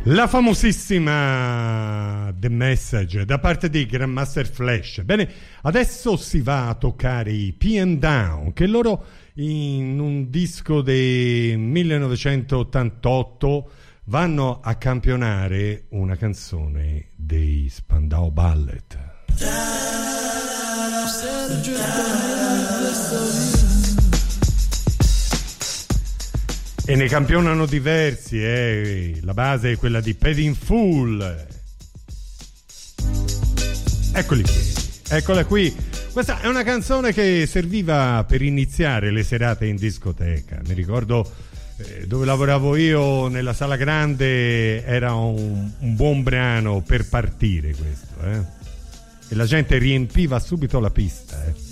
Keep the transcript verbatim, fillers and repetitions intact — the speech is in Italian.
La famosissima The Message da parte di Grandmaster Flash. Bene, adesso si va a toccare i P and Down, che loro in un disco del millenovecentottantotto vanno a campionare una canzone dei Spandau Ballet. E ne campionano diversi, eh. La base è quella di Paid in Full. Eccoli qui, eccola qui. Questa è una canzone che serviva per iniziare le serate in discoteca. Mi ricordo eh, dove lavoravo io, nella sala grande, era un, un buon brano per partire questo, eh. E la gente riempiva subito la pista, eh.